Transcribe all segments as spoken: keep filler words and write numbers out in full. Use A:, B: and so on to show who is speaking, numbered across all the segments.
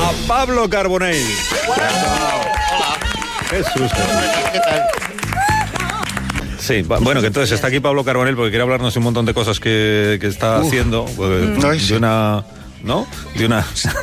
A: a Pablo Carbonell.
B: Hola.
A: Jesús.
B: ¿Qué tal?
A: Sí, bueno, que entonces está aquí Pablo Carbonell porque quiere hablarnos de un montón de cosas que, que está Uf. haciendo. Pues,
B: no,
A: de una... ¿No? De una...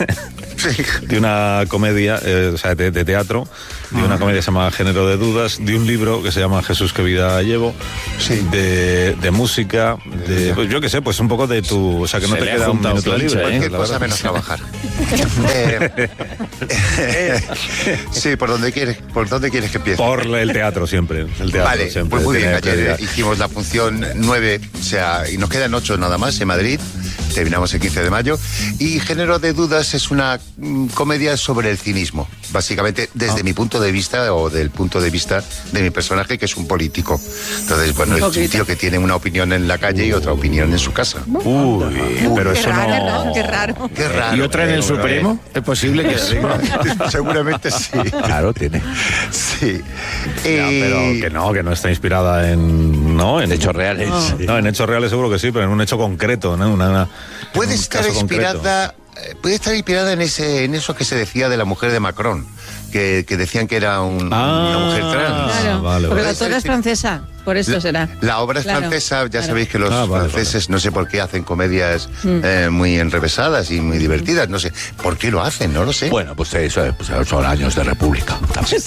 A: de una comedia, eh, o sea, de, de teatro, de una comedia que se llama Género de Dudas, de un libro que se llama Jesús, qué vida llevo,
B: sí.
A: de, de música, de, pues, yo qué sé, pues un poco de tu... O sea, que no
B: se
A: te queda un minuto libre.
B: Cualquier ¿eh? cosa menos trabajar. eh, eh, sí, ¿por dónde quieres, por dónde quieres que empiece?
A: Por el teatro siempre. El teatro
B: vale,
A: siempre
B: pues muy bien, ayer
A: prioridad.
B: hicimos la función nueve, o sea, y nos quedan ocho nada más en Madrid. Terminamos el quince de mayo. Y Género de Dudas es una mm, comedia sobre el cinismo. Básicamente, desde ah. mi punto de vista, o del punto de vista de mi personaje, que es un político. Entonces, bueno, es un tío que tiene una opinión en la calle y otra opinión en su casa.
A: Uy, Uy pero
C: qué
A: eso
C: raro,
A: no...
C: Qué raro.
B: Qué raro.
D: ¿Y otra en el
B: pero,
D: Supremo?
B: Eh.
D: ¿Es posible que sí?
B: Seguramente sí.
A: Claro, tiene.
B: Sí.
A: Eh... No, pero que no, que no está inspirada en... No, en hechos reales. No. no, en hechos reales seguro que sí, pero en un hecho concreto, ¿no? Una, una,
B: Puede estar inspirada... Concreto. Puede estar inspirada en ese en eso que se decía de la mujer de Macron, que, que decían que era un,
A: ah,
B: una mujer trans.
C: Claro,
A: vale,
C: porque
A: vale.
C: la autora es francesa, por eso
B: la,
C: será.
B: La obra es
C: claro,
B: francesa, ya
C: claro.
B: sabéis que los
A: ah, vale,
B: franceses
A: vale.
B: no sé por qué hacen comedias mm. eh, muy enrevesadas y muy divertidas, no sé por qué lo hacen, no lo sé.
E: Bueno, pues eso pues son años de república.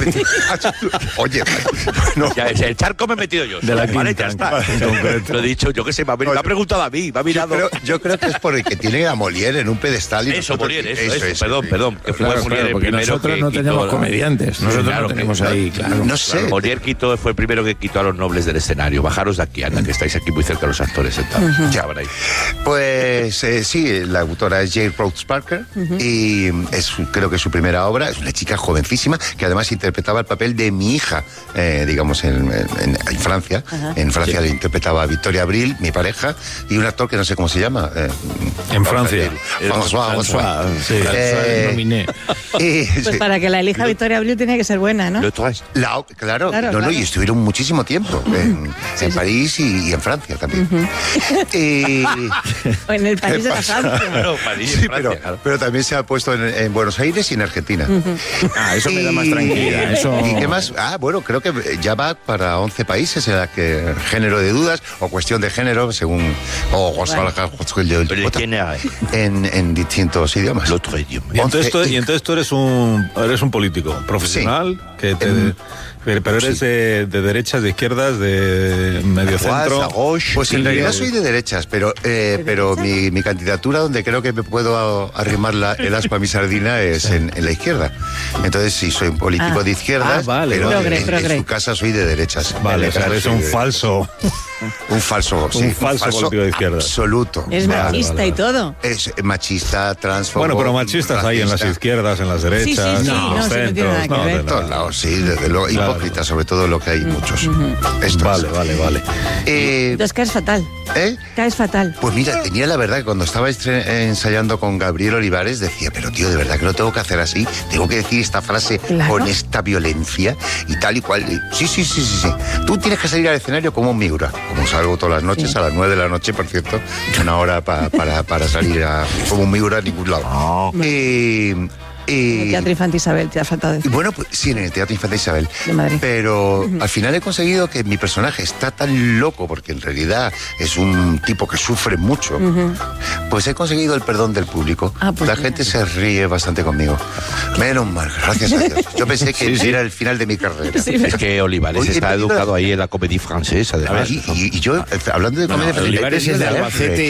B: Oye,
E: no. Ya, el charco me he metido yo.
A: De la
E: vale,
A: quinta,
E: ya está. Lo he dicho, yo qué sé, me ha, me ha preguntado a mí, me ha mirado.
B: Yo creo, yo creo que es porque tiene a Molière en un pedestal. Y
E: eso,
B: nosotros,
E: Molière, eso,
B: eso,
E: eso,
B: eso,
E: perdón,
B: sí.
E: perdón. Que
D: claro,
E: fue
D: claro,
E: Molière
D: porque
E: el primero
D: nosotros
E: que
D: no tenemos
E: quitó,
D: comediantes. Nosotros
E: claro,
D: no tenemos
E: que,
D: ahí, claro.
B: No sé.
E: Molière quitó, fue el primero que quitó a los nobles del escenario. Bajaros de aquí, anda, que estáis aquí muy cerca de los actores sentados. Uh-huh. Ya veréis.
B: Pues eh, sí, la autora es Jane Rhodes Parker uh-huh. y es creo que es su primera obra. Es una chica jovencísima que además interpretaba el papel de mi hija, eh, digamos, en, en, en Francia. Uh-huh. En Francia sí. le interpretaba a Victoria Abril, mi pareja, y un actor que no sé cómo se llama. Eh,
A: en Francia.
B: François,
D: François. Sí,
B: eh,
C: y, pues sí. Para que la elija Victoria Abril tiene que ser buena, ¿no?
B: La, claro,
C: claro,
B: no,
C: claro.
B: no, y estuvieron muchísimo tiempo en, sí, en sí. París y, y en Francia también. Uh-huh. y,
C: o en el país de la Francia.
E: Claro, París,
B: sí,
E: Francia,
B: pero,
E: claro.
B: pero también se ha puesto en, en Buenos Aires y en Argentina. Uh-huh.
D: Ah, eso y, me da más tranquilidad. Eso...
B: ¿Y qué más? Ah, bueno, creo que ya va para once países en la que Género de Dudas o Cuestión de Género, según... O
E: bueno.
B: en, en distintos idiomas.
A: Y entonces, tú, y entonces tú eres un eres un político profesional sí. que te... Um, Pero eres sí. de, de derechas, de izquierdas, de medio centro.
B: Pues en realidad soy de derechas, pero eh, pero mi, mi candidatura donde creo que me puedo arrimar la, el aspa a mi sardina es en, en la izquierda. Entonces sí, soy un político ah. de izquierdas, ah, vale, pero
C: progre,
B: en,
C: progre.
B: en su casa soy de derechas.
A: Vale, o sea, eres un
B: de,
A: falso.
B: Un falso, sí,
A: un falso, falso político de izquierda.
B: Absoluto.
C: Es vale, machista vale, vale. y todo.
B: Es machista, transfobo.
A: Bueno, pero machistas hay en las izquierdas, en las derechas,
C: sí, sí, sí.
A: en
C: no,
A: los
C: no,
A: centros.
C: No,
B: en todos lados, sí, desde luego.
A: Claro,
B: hipócritas,
A: claro.
B: sobre todo lo que hay muchos. Uh-huh.
A: Vale, vale, vale.
C: Eh, Entonces caes fatal.
B: ¿Eh?
C: Caes fatal.
B: Pues mira, tenía la verdad que cuando estaba ensayando con Gabriel Olivares decía, pero tío, de verdad que lo tengo que hacer así, tengo que decir esta frase claro. con esta violencia y tal y cual. Sí, sí, sí, sí, sí. Tú tienes que salir al escenario como un Miura, como salgo todas las noches, sí. a las nueve de la noche, por cierto, una hora pa, para, para salir a, como un Miura a ningún lado.
A: Oh.
B: Y...
C: En el Teatro Infante Isabel, te ha faltado decir.
B: Bueno, pues sí, en el Teatro Infante Isabel.
C: De Madrid.
B: Pero uh-huh. al final he conseguido que mi personaje está tan loco, porque en realidad es un tipo que sufre mucho, uh-huh. pues he conseguido el perdón del público. Ah, pues La mira. gente se ríe bastante conmigo. Menos mal, gracias a Dios. Yo pensé que sí, sí. era el final de mi carrera.
E: Sí, es que Olivares Oye, está educado ahí en la comédie francesa, además.
B: Y, y, y yo, hablando de comedia
D: no, francesa... Olivares es de Albacete.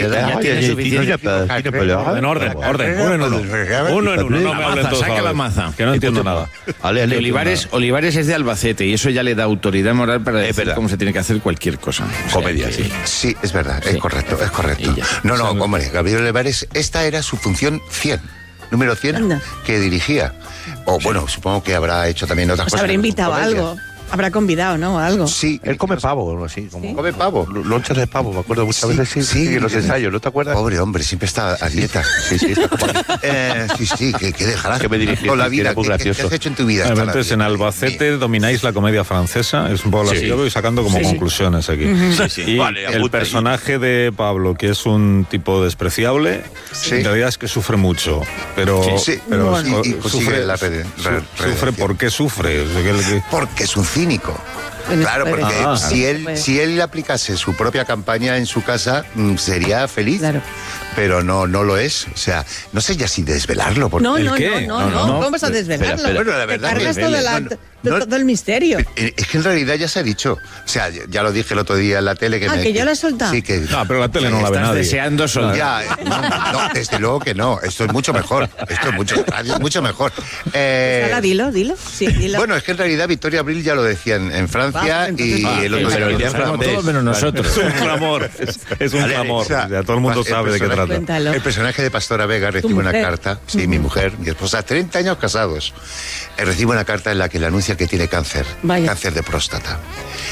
A: En orden, orden. Uno en uno. Uno en uno, no me hablen todos.
D: Saca la maza.
A: Que no entiendo nada.
D: Ale, ale, Olivares, Olivares es de Albacete y eso ya le da autoridad moral para decir
E: verdad.
D: cómo se tiene que hacer cualquier cosa.
E: O sea, Comedia, sí.
B: Sí, es verdad, sí. es correcto, es correcto. No, no, hombre, Gabriel Olivares, esta era su función cien. Número cien, Anda. que dirigía. O sí. bueno, supongo que habrá hecho también otras
C: pues
B: cosas.
C: Habrá invitado algo. Habrá convidado, ¿no? O algo.
B: Sí.
E: Él come pavo, ¿no? Así, como...
C: ¿Sí?
B: ¿Come pavo?
E: L- Lonchas de pavo, me acuerdo muchas
B: Sí,
E: veces, sí,
B: sí.
E: sí, en los ensayos, ¿no te acuerdas?
B: Pobre hombre, siempre está a dieta.
E: Sí, sí, está como...
B: Eh, sí, sí, que, que dejarás
E: Que me dirigiste,
B: toda la
E: que
B: vida.
E: era muy
B: ¿Qué, qué- qué
E: gracioso.
B: has hecho en tu vida?
A: Bueno,
B: Hasta la
A: entonces en
B: vida?
A: Albacete domináis la comedia francesa, es un poco la
E: Sí.
A: que voy sacando como
C: Sí, sí.
A: conclusiones aquí.
E: Sí, sí.
A: Y
E: Vale,
A: el
E: apunta ahí.
A: personaje de Pablo, que es un tipo despreciable,
B: Sí.
A: en realidad es que sufre mucho, pero,
B: Sí,
A: pero
C: bueno.
B: Y- y consigue
A: sufre,
B: la re-
A: su-
B: re-
A: sufre
B: redención.
A: ¿por qué sufre? O sea, que el-
B: Porque es un cínico.
C: Bueno,
B: Claro,
C: puede
B: porque
C: ser.
A: Ah.
B: si él
C: Puede.
B: si él aplicase su propia campaña en su casa, mm, sería feliz.
C: Claro.
B: Pero no no lo es. O sea, no sé ya si desvelarlo. Porque
C: No,
A: ¿El
C: no,
A: qué?
C: no,
A: No,
C: no, no,
A: no.
C: ¿cómo vas a desvelarlo?
E: Espera, espera.
B: Bueno, la verdad
C: Te cargas
B: que-
C: todo, la-
B: no, no,
C: to-
B: no.
C: todo el misterio.
B: Eh, Es que en realidad ya se ha dicho. O sea, ya ya lo dije el otro día en la tele. Que
C: Ah,
B: me-
C: que ya lo has soltado.
B: Sí, que...
A: No, pero la tele no la ve
D: Estás
A: nadie.
D: deseando soltar.
B: Ya, eh, no, no, desde luego que no. Esto es mucho mejor. Esto es mucho, radio es mucho mejor. Eh,
C: Ahora dilo, dilo. Sí, dilo.
B: bueno, es que en realidad Victoria Abril ya lo decía en, en Francia
C: Va, entonces
B: y
C: va.
B: el otro
D: Pero
B: día
D: ya
B: en
D: sabemos
B: francés.
D: todos menos nosotros.
A: Es un clamor, es, es un
B: Vale,
A: clamor.
B: o sea,
A: O sea, todo el mundo
B: el
A: sabe de qué
B: personaje-
A: trata.
C: Cuéntalo.
B: El personaje de Pastora Vega recibe una
C: mujer.
B: carta, sí, mi mujer, mi esposa, treinta años casados, eh, recibe una carta en la que le anuncia que tiene cáncer,
C: Vaya.
B: cáncer de próstata.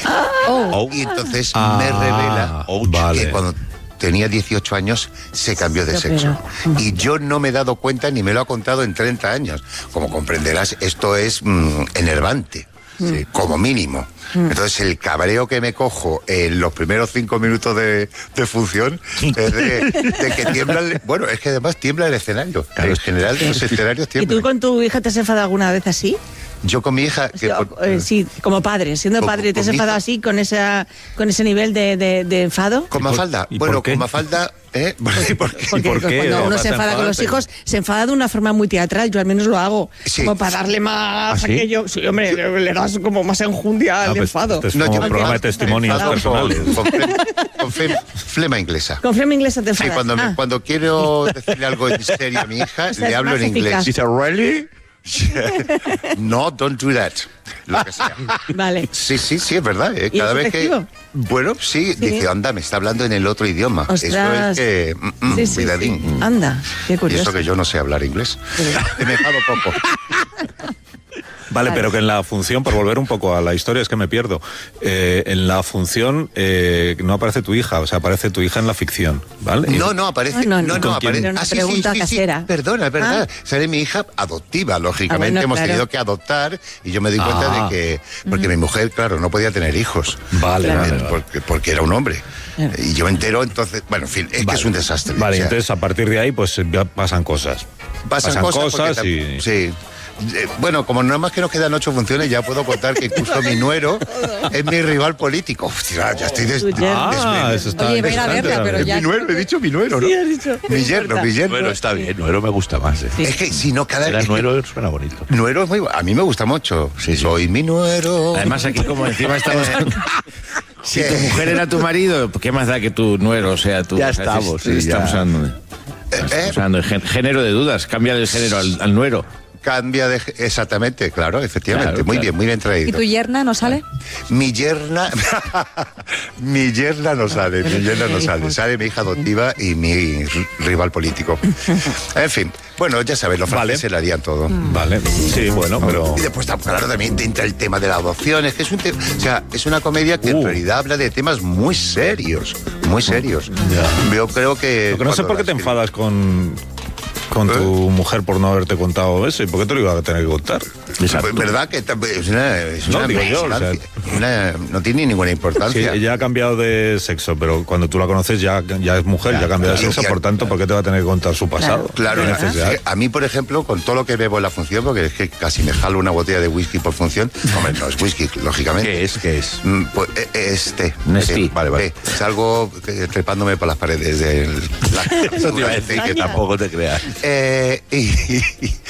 E: Oh,
B: Y entonces
A: Ah,
B: me revela
A: ouch, vale.
B: que cuando tenía dieciocho años se cambió de
C: Se
B: sexo.
C: operó.
B: Y yo no me he dado cuenta ni me lo ha contado en treinta años. Como comprenderás, esto es mm, enervante. Sí, como mínimo. Entonces el cabreo que me cojo en los primeros cinco minutos de, de función es de, de que tiembla el, bueno, es que además tiembla el escenario. En general de los escenarios
C: ¿Y
B: tiemblan.
C: tú con tu hija te has enfadado alguna vez así?
B: Yo con mi hija que
C: Sí,
B: por-
C: eh, sí, como padre, siendo
B: Con-
C: padre, ¿te has
B: con mi
C: enfadado
B: hija.
C: así con esa con ese nivel de, de, de enfado?
B: con Mafalda.
A: ¿Y
B: Bueno,
A: por qué?
B: con Mafalda, ¿eh? ¿Por qué?
C: Porque
A: por qué?
C: cuando
A: ¿No?
C: uno se
A: ¿Te
C: enfada con los
A: enfadas?
C: hijos, se enfada de una forma muy teatral, yo al menos lo hago.
B: Sí.
C: Como para darle más
E: ¿Ah, sí?
C: aquello. Sí, hombre, le, le das como más enjundia al
A: Ah, pues,
C: enfado.
A: este es
B: No,
A: como
B: yo
A: un programa de
B: me
A: testimonios
B: enfado
A: personales.
B: Con, con flema, con flema- flema inglesa.
C: Con flema inglesa te
B: Sí,
C: enfadas.
B: cuando, me-
C: Ah,
B: cuando quiero decirle algo en serio a mi hija,
C: O sea,
B: le
C: es
B: hablo
C: más
B: en inglés.
C: eficaz.
E: dice, ¿really?
B: No, don't do that. Lo que sea.
C: Vale.
B: Sí, sí, sí, es verdad. ¿eh?
C: ¿Y
B: Cada
C: es
B: vez
C: efectivo?
B: que. Bueno, sí, dice, anda, me está hablando en el otro idioma. Eso
C: Ostras.
B: es que. mm, mm,
C: Sí, sí,
B: cuidadín.
C: sí. Anda, qué
B: Y
C: curioso.
B: eso que yo no sé hablar inglés. Me he enfado poco.
A: Vale,
C: Vale.
A: pero que en la función, por volver un poco a la historia, es que me pierdo. Eh, en la función eh, no aparece tu hija, o sea, aparece tu hija en la ficción, ¿vale?
B: No, no, aparece.
C: Ah, no,
B: No,
C: no.
B: no,
C: ¿Con quién?
B: aparece.
C: Era una
B: Ah, sí, sí,
C: pregunta
B: sí, sí.
C: casera.
B: Perdona, es verdad.
C: Ah.
B: Seré mi hija adoptiva, lógicamente.
C: Ah, bueno,
B: Hemos
C: claro.
B: tenido que adoptar y yo me di cuenta
A: Ah.
B: de que. Porque mi mujer, claro, no podía tener hijos.
A: Vale,
C: Claro.
A: vale,
B: Eh,
A: vale.
B: Porque, porque era un hombre.
C: Claro.
B: Y yo me entero, entonces. Bueno, en fin, es que es un desastre.
A: Vale,
B: O sea,
A: entonces a partir de ahí, pues ya pasan cosas.
B: pasan, cosas, porque
A: cosas
B: tam-
A: y...
B: sí. Eh, Bueno, como nada más que nos quedan ocho funciones, ya puedo contar que incluso mi nuero es mi rival político. Hostia, ya estoy des-
C: Tu yerno.
A: Ah,
B: desve-
A: eso está
F: Oye, ven a
A: interesante
F: verla, pero
B: Es
A: también.
F: ya-
B: mi nuero, he dicho mi nuero, ¿no?
C: Sí, has dicho.
B: Mi yerno, mi yerno.
E: Bueno, está bien, nuero me gusta más. ¿eh?
B: Es que si no, cada
E: Era
B: vez.
E: nuero, suena bonito.
B: Nuero es muy. A mí me gusta mucho. Soy mi nuero.
D: Además, aquí como encima estamos... Si tu mujer era tu marido, ¿qué más da que tu nuero sea tu...
E: Ya
D: o sea,
E: estamos,
D: es-
E: sí,
D: estamos
E: ya.
D: hablando de-
B: Eh,
D: estamos hablando de gen- género de dudas. Cambia el género al, al nuero.
B: Cambia de. Exactamente, claro, efectivamente.
D: Claro,
B: muy
D: claro.
B: bien, muy bien
F: ¿Y
B: traído.
F: tu yerna no sale?
B: Mi yerna. mi yerna no sale, mi yerna no sale. Sale mi hija adoptiva y mi r- rival político. En fin, bueno, ya sabes, los
A: Vale.
B: franceses le harían todo.
A: Vale, sí, bueno, pero...
B: Y después, claro, también entra el tema de la adopción. Es que es un te- o sea, es una comedia que
A: Uh.
B: en realidad habla de temas muy serios, muy serios. Yo creo que.
A: Lo que no sé
B: cuando
A: por qué
B: la
A: te
B: escribí-
A: enfadas con, con tu mujer por no haberte contado eso y por qué te lo iba a tener que contar.
B: Pues, ¿verdad? Que tam- es una. Es
A: No,
B: una
A: digo yo, o sea-
B: importancia, una- no tiene ninguna
A: Sí,
B: importancia.
A: ella ha cambiado de sexo, pero cuando tú la conoces ya, ya es mujer, ya, ha cambiado de
B: claro.
A: sexo,
B: Ya-
A: por tanto, ¿por qué te va a tener que contar su pasado?
B: Claro,
A: ¿Qué necesidad?
B: a mí, por ejemplo, con todo lo que bebo en la función, porque es que casi me jalo una botella de whisky por función. Hombre, no es whisky, lógicamente.
E: ¿Qué es? ¿Qué es?
B: Mm, Pues eh, este.
D: Nestí.
B: Eh,
E: Vale, vale.
B: eh, salgo eh, trepándome por las paredes del. La,
E: Eso te iba a decir, que tampoco te creas.
B: Eh, y,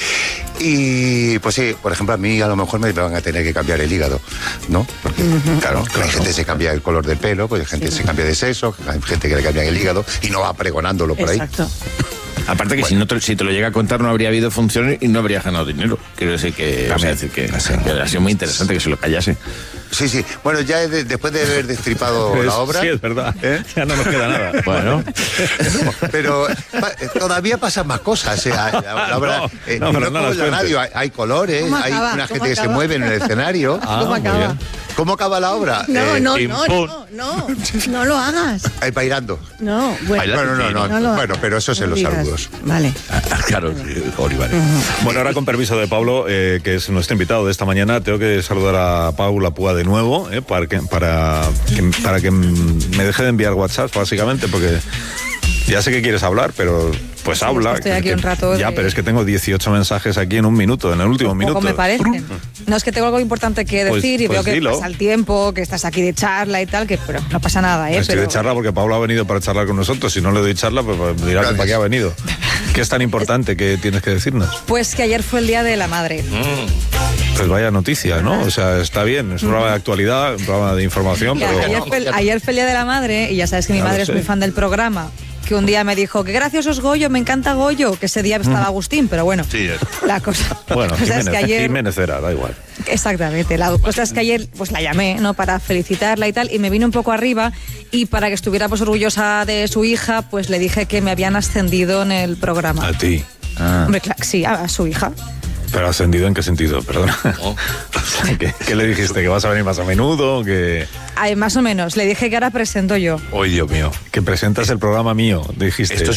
B: y, pues sí, por ejemplo, a mí a lo mejor me van a tener que cambiar el hígado, ¿no? Porque, claro, hay gente que se cambia el color del pelo, pues hay gente que se cambia de sexo, hay gente que le cambia el hígado y no va pregonándolo por ahí.
C: Exacto.
D: Aparte que si, no te, si te lo llega a contar no habría habido funciones y no habría ganado dinero. Quiero decir que... O sea, decir que, que ha sido muy interesante que se lo callase.
B: Sí, sí. Bueno, ya de, después de haber destripado
A: Pues,
B: la obra...
A: Sí, es verdad.
B: ¿eh?
A: Ya no nos queda nada.
D: Bueno,
B: Pero pa- todavía pasan más cosas. ¿eh? La, la obra,
A: No,
B: eh,
A: no,
B: no
A: pero no
B: como
A: las
B: en la
A: cuentes.
B: radio, hay, hay colores,
C: ¿Cómo
B: hay
C: acaba?
B: una
C: ¿Cómo
B: gente que se
C: acaba?
B: mueve en el escenario.
A: Ah,
C: ¿Cómo
A: muy
C: acaba?
A: bien.
B: ¿Cómo acaba la obra?
C: No,
B: Eh,
C: no,
E: pim,
C: no,
E: pum.
C: no, no, no lo hagas.
B: ahí bailando.
C: No, bueno.
E: Baila-
B: Bueno, no, no.
C: No lo-
B: Bueno, pero eso es en
C: no
B: los
C: digas.
B: saludos.
C: Vale.
E: Claro, sí, Olivares.
A: Bueno, ahora con permiso de Pablo, eh, que es nuestro invitado de esta mañana, tengo que saludar a Paula Púa de nuevo, eh, para, que, para, que, para que me deje de enviar WhatsApp, básicamente, porque ya sé que quieres hablar, pero pues habla.
C: estoy aquí
A: que-
C: un rato
A: Ya,
C: de-
A: pero es que tengo dieciocho mensajes aquí en un minuto, en el último minuto.
C: Poco me parece. No, es que tengo algo importante que
A: Pues-
C: decir y
A: pues
C: veo que
A: dilo.
C: pasa el tiempo, que estás aquí de charla y tal, que pero no pasa nada, ¿eh?
A: Estoy
C: pero,
A: de charla porque Paula ha venido para charlar con nosotros. Si no le doy charla, pues pues, dirá que
B: Gracias.
A: para qué ha venido. ¿Qué es tan importante que tienes que decirnos?
C: Pues que ayer fue el Día de la Madre.
A: Pues vaya noticia, ¿no? O sea, está bien, es un programa de actualidad, un programa de información,
C: Ya,
A: pero...
C: ayer, fue, el- ayer fue el Día de la Madre y ya sabes que mi
A: Ya lo
C: madre es
A: sé.
C: muy fan del programa. Que un día me dijo, qué gracioso es Goyo, me encanta Goyo, que ese día estaba Agustín, pero bueno,
E: Sí, es.
C: la cosa,
A: Bueno,
C: la cosa es
A: Jiménez,
C: que ayer,
A: Jiménez era, da igual.
C: exactamente, la cosa es que ayer pues la llamé, ¿no? Para felicitarla y tal, y me vine un poco arriba y para que estuviera pues orgullosa de su hija, pues le dije que me habían ascendido en el programa.
A: A ti.
C: Hombre, claro, sí, a, a su hija.
A: ¿Pero ascendido en qué sentido? Perdona. ¿Qué, qué le dijiste? ¿Que vas a venir más a menudo? ¿Que,
C: Ay, más o menos, le dije que ahora presento yo.
E: Hoy, Dios mío.
A: que presentas el programa mío? Dijiste.
E: Esto es